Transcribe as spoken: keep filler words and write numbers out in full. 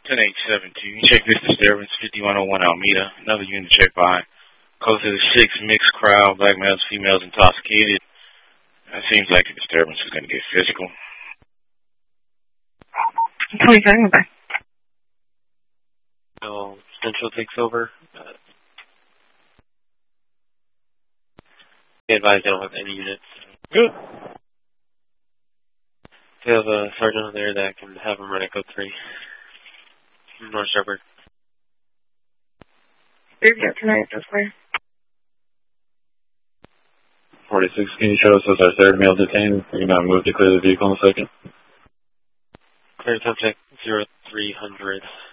ten eight seven two. Check this disturbance, fifty-one oh one Alameda. Another unit check by. Close to the six, mixed crowd, black males, females, intoxicated. It seems like the disturbance is going to get physical. twenty-seven, okay. So, Central takes over. Uh, be advised, I don't have any units. Good. We have a sergeant there that can have him run at code three. North Shepherd. Maybe up tonight, that's fine. forty-six, can you show us as our third male detained? We're going to move to clear the vehicle in a second. Clear subject zero three hundred.